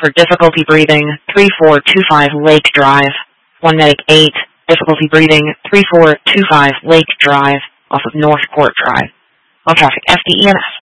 For difficulty breathing, 3425 Lake Drive. 1 Medic 8, difficulty breathing, 3425 Lake Drive, off of North Court Drive. All traffic, FDENS.